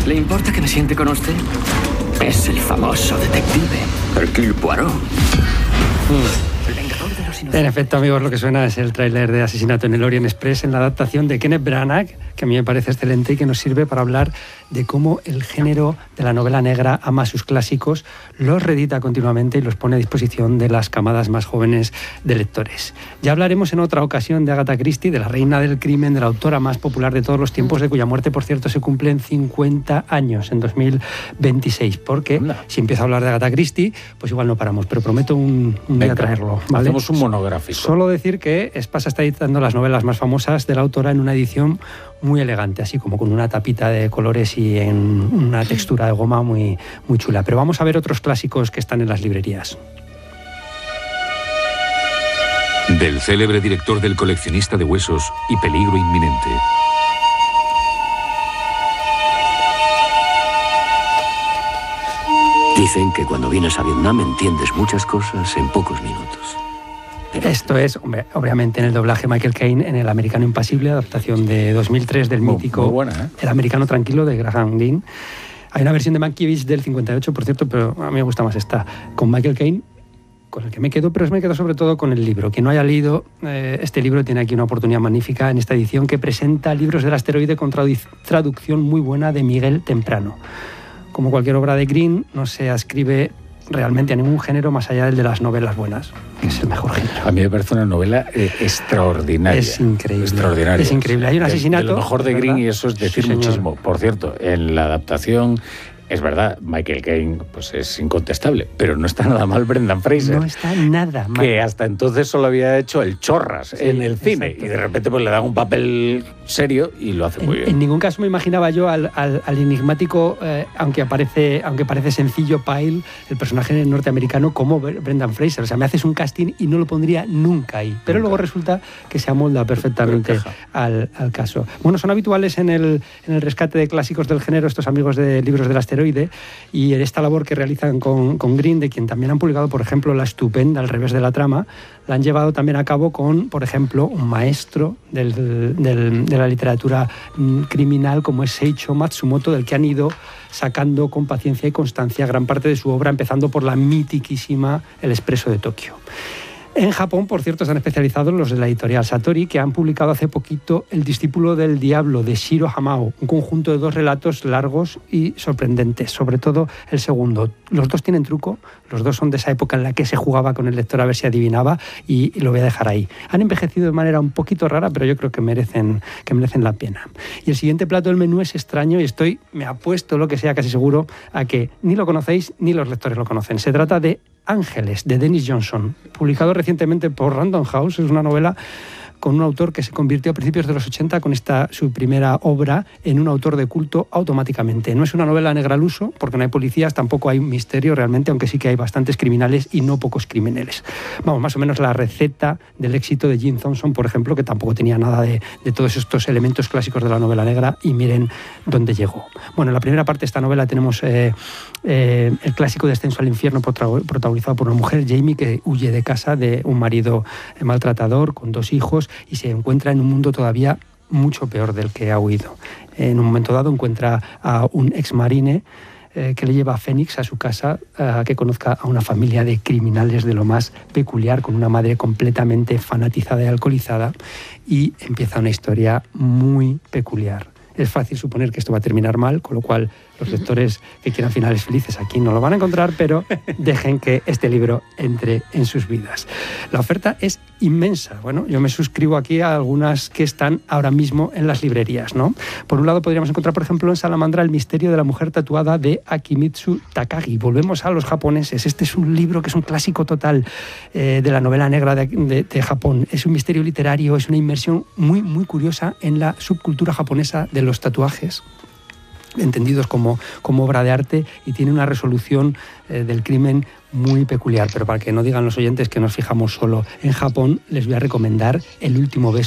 ¿Le importa que me siente con usted? Es el famoso detective Hercule Poirot. En efecto, amigos, lo que suena es el tráiler de Asesinato en el Orient Express en la adaptación de Kenneth Branagh, que a mí me parece excelente y que nos sirve para hablar de cómo el género de la novela negra ama sus clásicos, los reedita continuamente y los pone a disposición de las camadas más jóvenes de lectores. Ya hablaremos en otra ocasión de Agatha Christie, de la reina del crimen, de la autora más popular de todos los tiempos, de cuya muerte, por cierto, se cumplen 50 años en 2026, porque si empiezo a hablar de Agatha Christie, pues igual no paramos, pero prometo un día traerlo, ¿vale? Hacemos un monográfico. Solo decir que Espasa está editando las novelas más famosas de la autora en una edición muy elegante, así como con una tapita de colores y en una textura de goma muy, muy chula. Pero vamos a ver otros clásicos que están en las librerías. Del célebre director del Coleccionista de Huesos y Peligro Inminente. Dicen que cuando vienes a Vietnam entiendes muchas cosas en pocos minutos. Esto es, obviamente, en el doblaje Michael Caine en El Americano Impasible, adaptación de 2003 del mítico muy buena, ¿eh? El Americano Tranquilo de Graham Greene. Hay una versión de Mankiewicz del 58, por cierto, pero a mí me gusta más esta, con Michael Caine, con el que me quedo, pero me quedo sobre todo con el libro. Quien no haya leído este libro tiene aquí una oportunidad magnífica en esta edición que presenta Libros del Asteroide con traducción muy buena de Miguel Temprano. Como cualquier obra de Greene, no se ascribe realmente a ningún género más allá del de las novelas buenas, que es el mejor género. A mí me parece una novela extraordinaria. Es increíble. Extraordinaria. Es increíble. Hay un asesinato. De lo mejor de Greene, y eso es decir sí, muchísimo. Por cierto, en la adaptación, es verdad, Michael Caine pues es incontestable, pero no está nada mal Brendan Fraser. No está nada mal. Que hasta entonces solo había hecho el Chorras en el cine. Exacto. Y de repente pues le dan un papel serio y lo hace muy bien. En ningún caso me imaginaba yo al enigmático, aunque parece sencillo, Pyle, el personaje norteamericano, como Brendan Fraser. O sea, me haces un casting y no lo pondría nunca ahí. Pero luego resulta que se amolda perfectamente al caso. Bueno, son habituales en el rescate de clásicos del género estos amigos de Libros del Asteroide, y en esta labor que realizan con Greene, de quien también han publicado, por ejemplo, La Estupenda, Al revés de la trama, la han llevado también a cabo con, por ejemplo, un maestro de la literatura criminal como es Seicho Matsumoto, del que han ido sacando con paciencia y constancia gran parte de su obra, empezando por la mitiquísima El Expreso de Tokio. En Japón, por cierto, están especializados los de la editorial Satori, que han publicado hace poquito El discípulo del diablo, de Shiro Hamao, un conjunto de 2 relatos largos y sorprendentes, sobre todo el segundo. Los dos tienen truco, los dos son de esa época en la que se jugaba con el lector a ver si adivinaba, y lo voy a dejar ahí. Han envejecido de manera un poquito rara, pero yo creo que merecen la pena. Y el siguiente plato del menú es extraño y me apuesto lo que sea casi seguro a que ni lo conocéis ni los lectores lo conocen. Se trata de Ángeles, de Dennis Johnson, publicado recientemente por Random House. Es una novela con un autor que se convirtió a principios de los 80 con su primera obra en un autor de culto automáticamente. No es una novela negra al uso, porque no hay policías, tampoco hay misterio realmente, aunque sí que hay bastantes criminales y no pocos criminales. Vamos, más o menos la receta del éxito de Jim Thompson, por ejemplo, que tampoco tenía nada de todos estos elementos clásicos de la novela negra, y miren dónde llegó. Bueno, en la primera parte de esta novela tenemos el clásico Descenso al infierno, protagonizado por una mujer, Jamie, que huye de casa de un marido maltratador con 2 hijos y se encuentra en un mundo todavía mucho peor del que ha huido. En un momento dado encuentra a un exmarine que le lleva a Phoenix a su casa, a que conozca a una familia de criminales de lo más peculiar, con una madre completamente fanatizada y alcoholizada, y empieza una historia muy peculiar. Es fácil suponer que esto va a terminar mal, con lo cual los lectores que quieran finales felices aquí no lo van a encontrar, pero dejen que este libro entre en sus vidas. La oferta es inmensa. Bueno, yo me suscribo aquí a algunas que están ahora mismo en las librerías, ¿no? Por un lado podríamos encontrar, por ejemplo, en Salamandra, El misterio de la mujer tatuada, de Akimitsu Takagi. Volvemos a los japoneses. Este es un libro que es un clásico total de la novela negra de Japón. Es un misterio literario, es una inmersión muy, muy curiosa en la subcultura japonesa de los tatuajes, entendidos como obra de arte, y tiene una resolución del crimen muy peculiar. Pero para que no digan los oyentes que nos fijamos solo en Japón, les voy a recomendar El último beso